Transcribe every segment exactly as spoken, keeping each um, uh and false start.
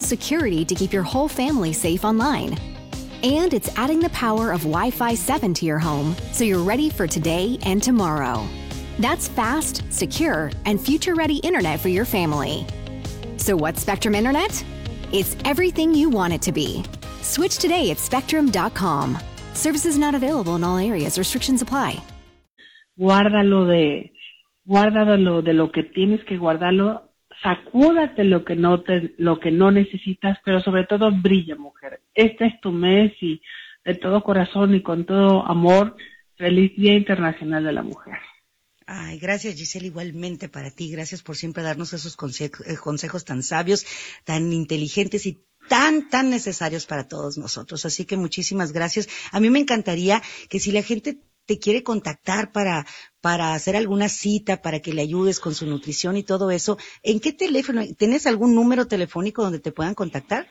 security to keep your whole family safe online. And it's adding the power of Wi-Fi seven to your home so you're ready for today and tomorrow. That's fast, secure, and future-ready internet for your family. So what's Spectrum Internet? It's everything you want it to be. Switch today at spectrum dot com. Services not available in all areas. Restrictions apply. Guárdalo de, guárdalo de lo que tienes que guardarlo. Sacúdate lo que no te, lo que no necesitas, pero sobre todo brilla, mujer. Este es tu mes y de todo corazón y con todo amor, feliz Día Internacional de la Mujer. Ay, gracias, Giselle, igualmente para ti. Gracias por siempre darnos esos consejos, consejos tan sabios, tan inteligentes y tan, tan necesarios para todos nosotros. Así que muchísimas gracias. A mí me encantaría que si la gente te quiere contactar para, para hacer alguna cita, para que le ayudes con su nutrición y todo eso, ¿en qué teléfono? ¿Tienes algún número telefónico donde te puedan contactar?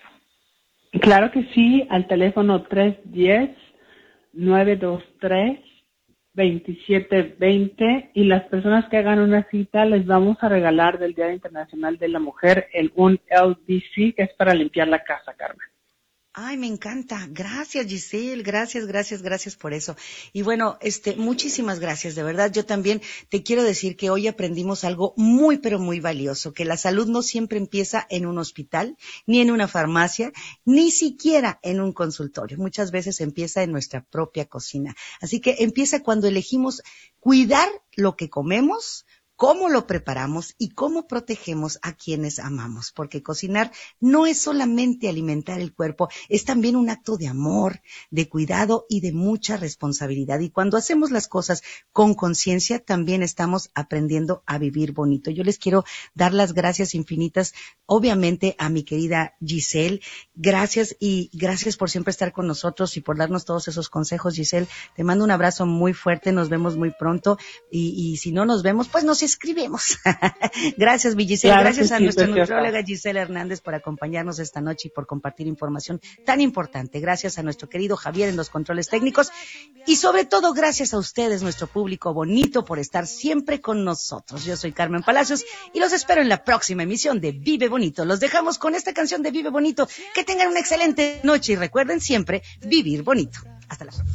Claro que sí, al teléfono tres uno cero, nueve dos tres, veintisiete veinte, y las personas que hagan una cita les vamos a regalar del Día Internacional de la Mujer el un L D C, que es para limpiar la casa, Carmen. Ay, me encanta. Gracias, Giselle. Gracias, gracias, gracias por eso. Y bueno, este, muchísimas gracias. De verdad, yo también te quiero decir que hoy aprendimos algo muy, pero muy valioso, que la salud no siempre empieza en un hospital, ni en una farmacia, ni siquiera en un consultorio. Muchas veces empieza en nuestra propia cocina. Así que empieza cuando elegimos cuidar lo que comemos, cómo lo preparamos y cómo protegemos a quienes amamos, porque cocinar no es solamente alimentar el cuerpo, es también un acto de amor, de cuidado y de mucha responsabilidad. Y cuando hacemos las cosas con conciencia, también estamos aprendiendo a vivir bonito. Yo les quiero dar las gracias infinitas, obviamente, a mi querida Giselle. Gracias y gracias por siempre estar con nosotros y por darnos todos esos consejos, Giselle. Te mando un abrazo muy fuerte, nos vemos muy pronto y, y si no nos vemos, pues nos escribimos. Gracias, mi Giselle. Claro Gracias a sí, nuestra preciosa. nutrióloga Giselle Hernández por acompañarnos esta noche y por compartir información tan importante. Gracias a nuestro querido Javier en los controles técnicos y sobre todo gracias a ustedes, nuestro público bonito, por estar siempre con nosotros. Yo soy Carmen Palacios y los espero en la próxima emisión de Vive Bonito. Los dejamos con esta canción de Vive Bonito. Que tengan una excelente noche y recuerden siempre vivir bonito. Hasta la próxima.